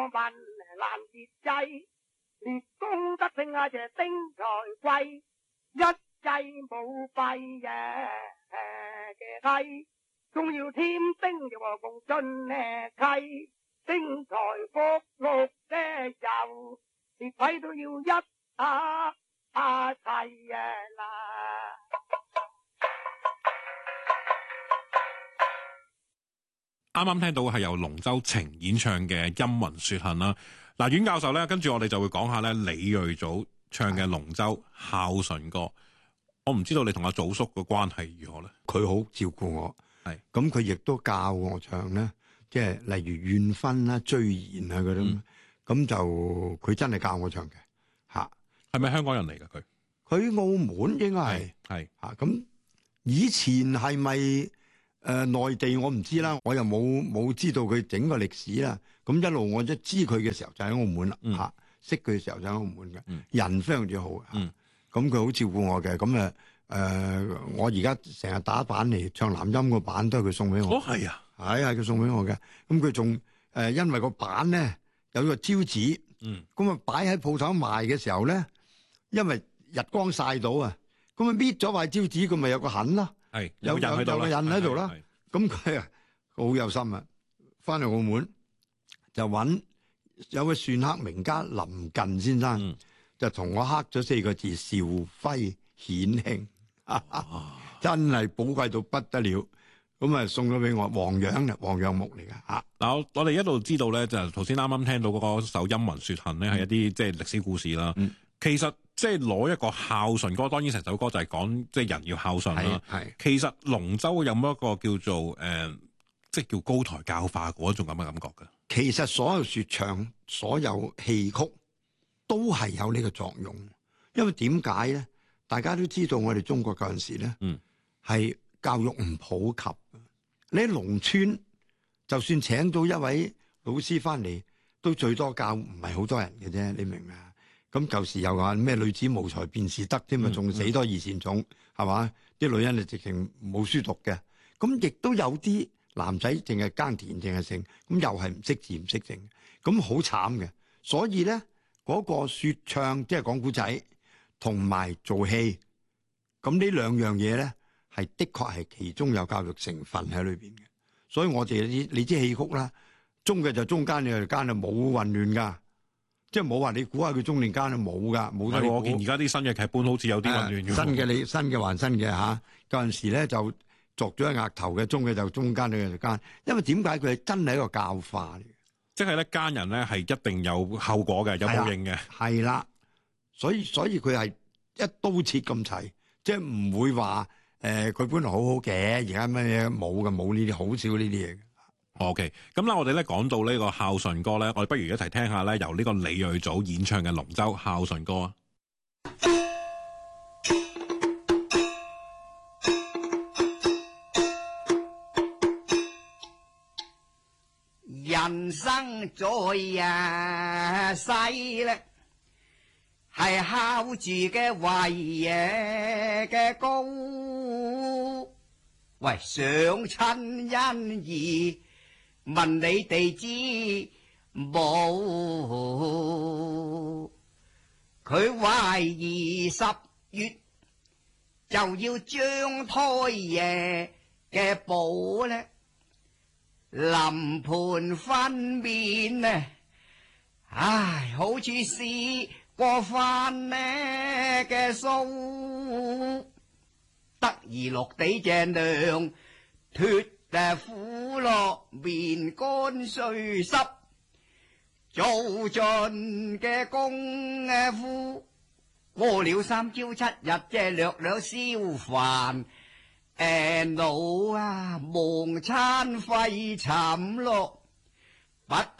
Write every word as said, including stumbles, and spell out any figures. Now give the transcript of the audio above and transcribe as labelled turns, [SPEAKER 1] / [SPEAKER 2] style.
[SPEAKER 1] 問難節制，列公德勝啊，就丁財貴，一制冇弊嘅契，仲要添丁就話共進呢契，丁財福祿嘅又，列位都要一啊啊齊嘅啦。
[SPEAKER 2] 啱啱聽到係由龍舟情演唱嘅《陰雲雪恨》啦。嗱，阮教授咧，跟住我哋就會講下咧李瑞祖唱嘅龍舟孝順歌。我唔知道你同阿祖叔嘅關係如何咧？
[SPEAKER 3] 佢好照顧我，
[SPEAKER 2] 係
[SPEAKER 3] 咁佢亦都教我唱咧，即係例如怨婚啦、追言啊嗰啲，咁、嗯、就佢真係教我唱嘅嚇。
[SPEAKER 2] 係咪香港人嚟㗎佢？
[SPEAKER 3] 佢澳門應該係
[SPEAKER 2] 係
[SPEAKER 3] 嚇。咁以前係咪？誒、呃、內地我唔知啦，我又冇冇知道佢整個歷史啦。咁一路我一知佢嘅時候就喺澳門啦，嚇、嗯、識佢嘅時候就喺澳門嘅、嗯，人非常之好。咁佢好照顧我嘅。咁誒誒，我而家成日打板嚟唱南音個板都係佢送俾我。
[SPEAKER 2] 哦，係啊，
[SPEAKER 3] 係係佢送俾我嘅。咁佢仲誒因為個板咧有個招紙，咁啊擺喺鋪頭賣嘅時候咧，因為日光曬到啊，咁啊搣咗塊招紙，佢咪有個痕啦。
[SPEAKER 2] 係
[SPEAKER 3] 有
[SPEAKER 2] 有人喺度啦，
[SPEAKER 3] 有個人喺度啦。咁佢啊好有心啊，翻去澳門就揾有位篆刻名家林近先生，嗯、就同我刻咗四個字：韶輝顯慶，真係寶貴到不得了。咁啊送咗俾我，黃楊嘅黃楊木嚟㗎嚇。嗱，
[SPEAKER 2] 我我哋一路知道咧，就頭先啱啱聽到嗰個首《陰雲雪恨》咧，係一啲即係歷史故事啦。嗯、其實即係攞一個孝順歌，當然成首歌就係講即係人要孝順啦。係，其實龍舟有冇一個叫做誒、呃，即係叫高台教化嗰種咁嘅感覺嘅？
[SPEAKER 3] 其實所有説唱、所有戲曲都係有呢個作用。因為點解咧？大家都知道我哋中國嗰陣時咧，係、嗯、教育唔普及。你喺農村，就算請到一位老師翻嚟，都最多教唔係好多人嘅啫。你明唔明啊？咁舊時又話咩女子無才便是德添嘛，仲死多二善種係嘛？啲女人就直情冇書讀嘅。咁亦都有啲男仔淨係耕田淨係成，咁又係唔識字唔識整，咁好慘嘅。所以咧，嗰、嗰個説唱即係講古仔，同埋做戲，咁呢兩樣嘢咧，係的確係其中有教育成分喺裏邊嘅。所以我哋你你知戲曲啦，中嘅就中間，你就間就冇混亂噶。即係冇話你估下佢中定間都冇噶，冇得。
[SPEAKER 2] 我見而家啲新嘅劇本好似有啲混亂嘅、
[SPEAKER 3] 啊。新嘅你新嘅還新嘅嚇，嗰陣時咧就作咗一額頭嘅，中嘅就中間，嘅就間。因為點解佢係真係一個教化嚟嘅？即係咧奸人咧係一定有後果嘅，有報應嘅。係啦，所以所以佢係一刀切咁齊，即係唔會話誒佢本來好好嘅，而家乜嘢冇嘅，冇呢啲好少呢啲嘢嘅。
[SPEAKER 2] OK，咁啦，我哋咧講到呢個孝順歌咧，我哋不如一齊聽下咧，由呢個李瑞祖演唱嘅龍舟孝順歌啊！
[SPEAKER 4] 人生在啊世咧，係孝住嘅為嘢嘅高，喂想親恩義。問你哋知冇？佢懷疑十月就要張胎爺嘅寶咧，臨盆分娩呢，唉，好似試過飯呢嘅數，得意落地隻娘脫。但苦落面乾碎濕，做盡嘅功夫，過了三朝七日，即係略略消煩。誒腦啊，忘餐廢寢咯，不。